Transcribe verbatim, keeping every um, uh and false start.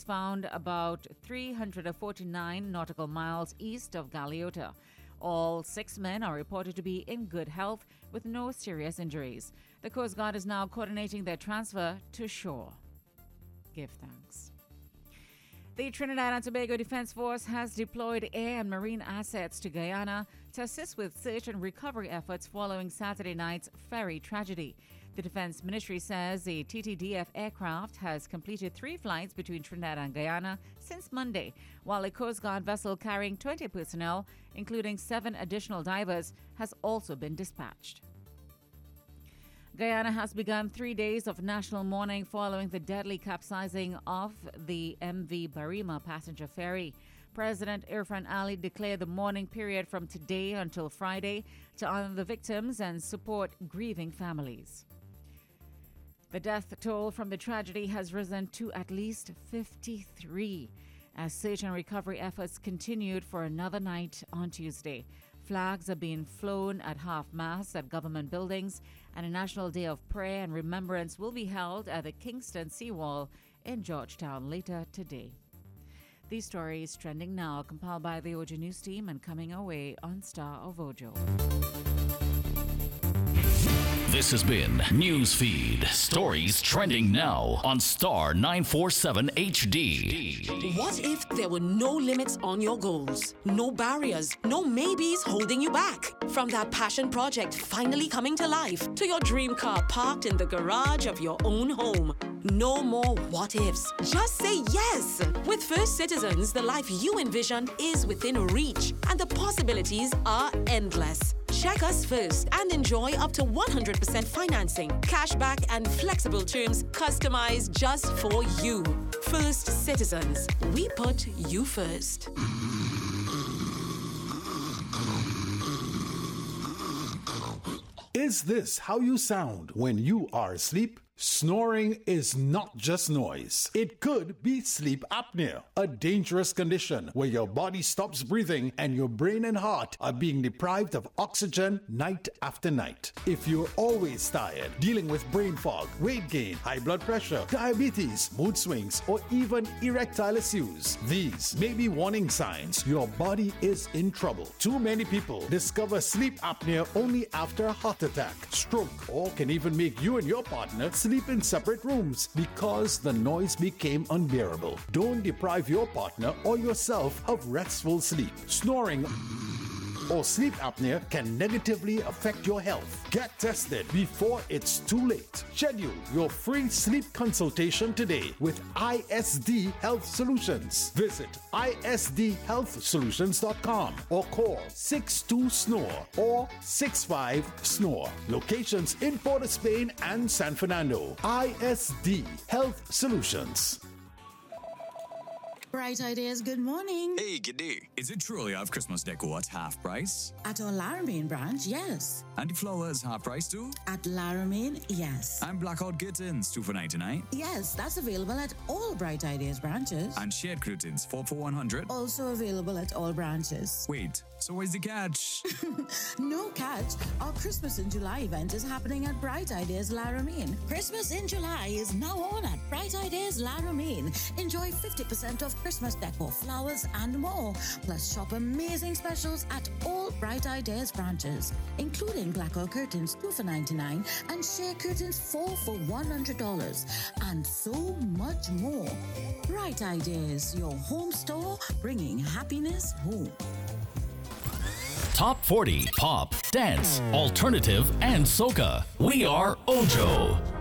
found about three hundred forty-nine nautical miles east of Galeota. All six men are reported to be in good health with no serious injuries. The Coast Guard is now coordinating their transfer to shore. Give thanks. The Trinidad and Tobago Defense Force has deployed air and marine assets to Guyana to assist with search and recovery efforts following Saturday night's ferry tragedy. The Defense Ministry says the T T D F aircraft has completed three flights between Trinidad and Guyana since Monday, while a Coast Guard vessel carrying twenty personnel, including seven additional divers, has also been dispatched. Guyana has begun three days of national mourning following the deadly capsizing of the M V Barima passenger ferry. President Irfan Ali declared the mourning period from today until Friday to honor the victims and support grieving families. The death toll from the tragedy has risen to at least fifty-three as search and recovery efforts continued for another night on Tuesday. Flags are being flown at half-mast at government buildings, and a National Day of Prayer and Remembrance will be held at the Kingston Seawall in Georgetown later today. These stories trending now, compiled by the Ojo News team and coming away on Star of Ojo. This has been Newsfeed. Stories trending now on Star nine forty-seven H D. What if there were no limits on your goals? No barriers, no maybes holding you back? From that passion project finally coming to life to your dream car parked in the garage of your own home. No more what ifs. Just say yes. With First Citizens, the life you envision is within reach and the possibilities are endless. Check us first and enjoy up to one hundred percent financing, cashback and flexible terms customized just for you. First Citizens, we put you first. Is this how you sound when you are asleep? Snoring is not just noise. It could be sleep apnea, a dangerous condition where your body stops breathing and your brain and heart are being deprived of oxygen night after night. If you're always tired, dealing with brain fog, weight gain, high blood pressure, diabetes, mood swings, or even erectile issues, these may be warning signs your body is in trouble. Too many people discover sleep apnea only after a heart attack, stroke, or can even make you and your partner sleep in separate rooms because the noise became unbearable. Don't deprive your partner or yourself of restful sleep. Snoring or sleep apnea can negatively affect your health. Get tested before it's too late. Schedule your free sleep consultation today with I S D Health Solutions. Visit I S D health solutions dot com or call six two S N O R or six five S N O R. Locations in Port of Spain and San Fernando. I S D Health Solutions. Bright Ideas, good morning. Hey, good day. Is it truly have Christmas decor at half price? At our Laramine branch, yes. And the flowers half price too? At Laramine, yes. And blackout curtains, two for ninety-nine? Yes, that's available at all Bright Ideas branches. And shade curtains, four for one hundred? Also available at all branches. Wait, so where's the catch? No catch. Our Christmas in July event is happening at Bright Ideas Laramine. Christmas in July is now on at Bright Ideas Laramine. Enjoy fifty percent off Christmas decor, flowers, and more. Plus, shop amazing specials at all Bright Ideas branches, including blackout curtains, two for ninety-nine, and shade curtains, four for one hundred dollars, and so much more. Bright Ideas, your home store, bringing happiness home. Top forty, pop, dance, alternative, and soca. We are Ojo.